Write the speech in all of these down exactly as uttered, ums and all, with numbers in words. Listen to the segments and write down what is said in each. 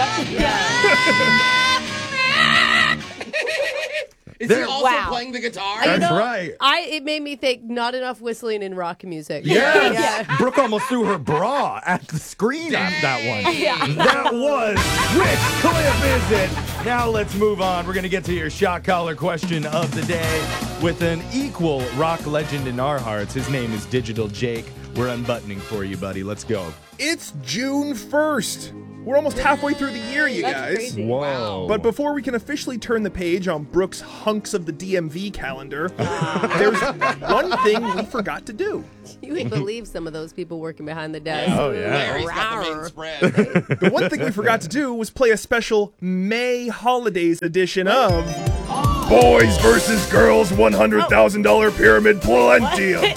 Is There- he also Wow. playing the guitar? That's You know, right. I it made me think not enough whistling in rock music. Yes. Yeah. Brooke almost threw her bra at the screen on that one. Yeah. That was Which Clip Is It? Now let's move on. We're going to get to your shot collar question of the day with an equal rock legend in our hearts. His name is Digital Jake. We're unbuttoning for you, buddy. Let's go. It's June first. We're almost halfway through the year, you That's guys. crazy. Whoa. But before we can officially turn the page on Brooke's Hunks of the D M V calendar, there's one thing we forgot to do. You would believe some of those people working behind the desk. Oh, yeah. Larry's got the main Rawr. spread. The one thing we forgot to do was play a special May Holidays edition of Boys versus Girls one hundred thousand dollars Pyramid Plenty of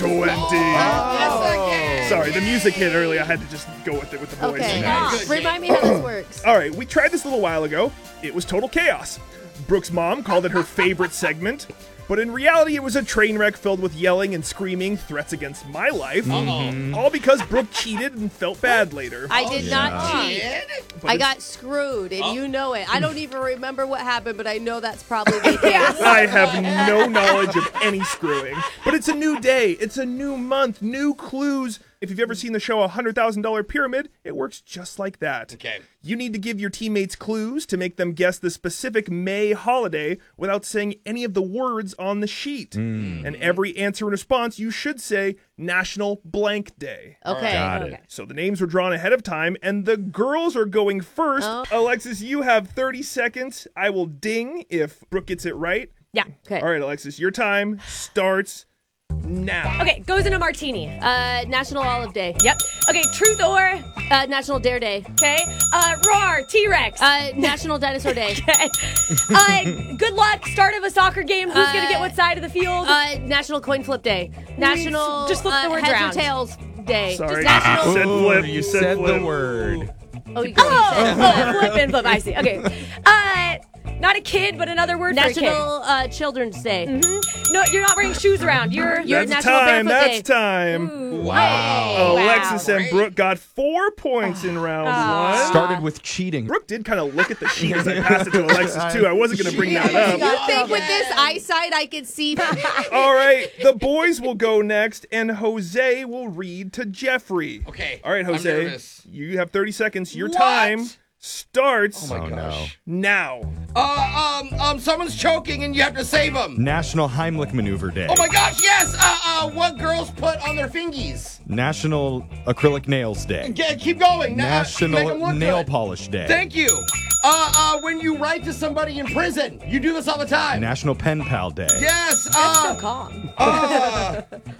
twenty. Sorry, the music hit early. I had to just go with it with the voice. Okay, Nice. remind me how this works. All right, we tried this a little while ago. It was total chaos. Brooke's mom called it her favorite segment, but in reality, it was a train wreck filled with yelling and screaming, threats against my life, all because Brooke cheated and felt bad later. I did not cheat. Kid? But I it's- got screwed, and you know it. I don't even remember what happened, but I know that's probably the case. I have no knowledge of any screwing. But it's a new day. It's a new month. New clues. If you've ever seen the show one hundred thousand dollars Pyramid, it works just like that. Okay. You need to give your teammates clues to make them guess the specific May holiday without saying any of the words on the sheet. And every answer and response, you should say National Blank Day. Okay. Got it. okay. So the names were drawn ahead of time, and the girls are going first. Oh. Alexis, you have thirty seconds. I will ding if Brooke gets it right. Yeah. Okay. All right, Alexis, your time starts now. Okay, goes in a martini. Uh, National Olive Day. Yep. Okay, truth or. Uh, National Dare Day. Okay. Uh, roar, T-Rex. Uh, National Dinosaur Day. okay. Uh, good luck, start of a soccer game. Who's Uh, gonna get what side of the field? Uh, National Coin Flip Day. National Just flip the uh, words Heads around. or Tails Day. Sorry, Just national. you said flip. you You said, said the flip. word. Oh, you got oh, oh, flip and flip. I see. Okay. Uh, not a kid, but another word National for uh, Children's Day. a kid. Mm-hmm. No, you're not wearing shoes around. You're you're That's National time. Barefoot That's Day. time. Wow. Alexis and Great. Brooke got four points in round one. Started with cheating. Brooke did kind of look at the sheet as I passed it to Alexis, too. I wasn't going to bring that up. You think with this eyesight I could see? All right, the boys will go next, and Jose will read to Jeffrey. Okay, All right, I'm Jose. nervous. You have thirty seconds. Your What? time starts Oh my Oh, gosh. now. Uh, um, um, someone's choking and you have to save them. National Heimlich Maneuver Day. Oh my gosh, yes! Uh, uh, what girls put on their fingies? National Acrylic Nails Day. Get, keep going. Na- make 'em National look Nail good. Polish Day. Thank you. Uh, uh, when you write to somebody in prison, you do this all the time. National Pen Pal Day. Yes. So Uh, calm. uh,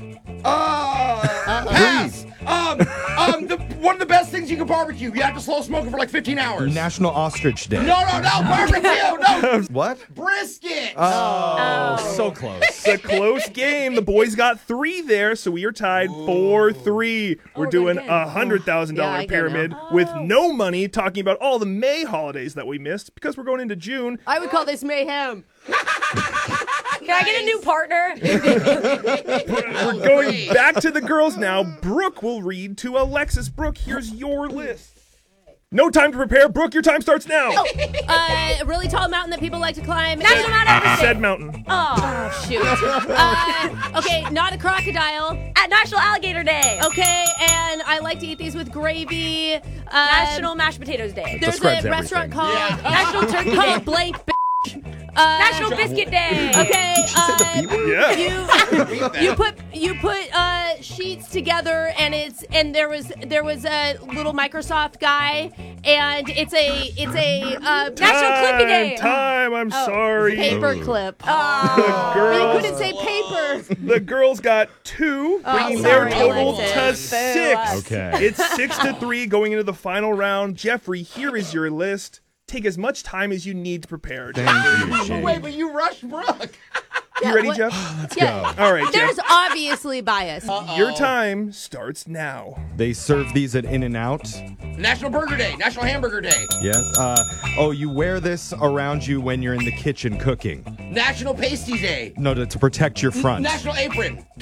uh, pass. Um, um, the, one of the best things you can barbecue. You have to slow smoke it for like fifteen hours. National Ostrich Day. No, no, no, barbecue. No, What? brisket. Oh, so close. It's a close game. The boys got three there, so we are tied four three. We're we're doing good a hundred thousand Yeah, dollar I get it pyramid now. with no money, talking about all the May holidays that we missed because we're going into June. I would call this mayhem. Can I get a new partner? We're going back to the girls now. Brooke will read to Alexis. Brooke, here's your list. No time to prepare. Brooke, your time starts now. Uh, a really tall mountain that people like to climb. National Mount Everest Day. Said mountain. Oh, shoot. Uh, okay, not a crocodile. At National Alligator Day. Okay, and I like to eat these with gravy. Uh, National Mashed Potatoes Day. There's Describes a restaurant everything. called Yeah. National Turkey called Blank Bitch. Uh, National Biscuit Day. Okay, uh, Yeah. you you put you put uh, sheets together, and it's and there was there was a little Microsoft guy, and it's a it's a uh, National Clippy Day. Time. I'm sorry. paper clip. The But you girls, couldn't say paper. the girls got two, bringing sorry, their total Alexis. to Boo six. us. Okay. It's six to three going into the final round. Jeffrey, here is your list. Take as much time as you need to prepare. Thank you, Shane. Wait, but you rushed Brooke. You ready, what- Jeff? Let's Yeah. go. All right, There's Jeff. obviously bias. Your time starts now. They serve these at In-N-Out. National Burger Day. National Hamburger Day. Yes. Uh, oh, you wear this around you when you're in the kitchen cooking. National Pasty Day. No, to, to protect your front. National Apron Day.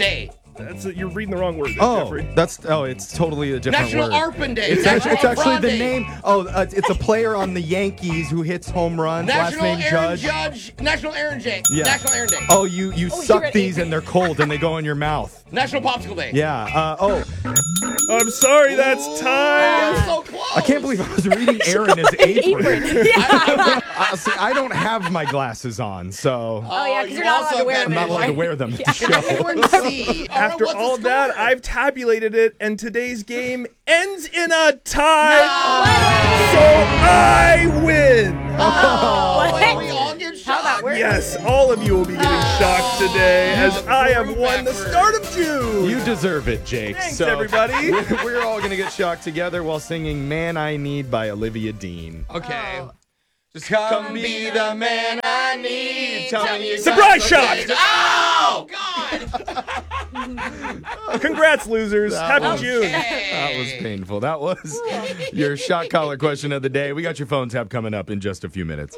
That's a, you're reading the wrong word, there, Oh, Jeffrey. that's oh, it's totally a different National word. Arpin Day. It's actually, it's National actually the Grande. name. Oh, uh, it's a player on the Yankees who hits home runs. National last name Aaron Judge. Judge. National Aaron Day. Yeah. National Aaron Day. Oh, you you Oh, suck you're- these and they're cold and they go in your mouth. National Popsicle Day. Yeah. Uh, oh, I'm sorry, that's Ooh, time. you're so close. I can't believe I was reading Aaron as apron. Apron. Yeah. Uh, see, I don't have my glasses on, so Oh, yeah, because you you're not also allowed to wear have I'm them. not allowed to anymore. wear them at the show. Everyone see. All right, After what's the all that, score? I've tabulated it, and today's game ends in a tie. So I win. Oh, wait, What? we all get shot. How that works? Yes, all of you will be getting shocked today, as I have won the start of June. You deserve it, Jake. Thanks, so everybody. We're, we're all gonna get shocked together while singing "Man I Need" by Olivia Dean. Okay. Just come be the man I need. Tell me you Surprise shot! Oh, God. Congrats, losers. Happy was- June. That was painful. That was your shot collar question of the day. We got your phone tap coming up in just a few minutes.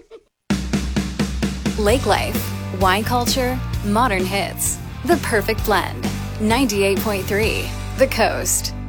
Lake Life, wine culture, modern hits. The perfect blend. ninety-eight point three, The Coast.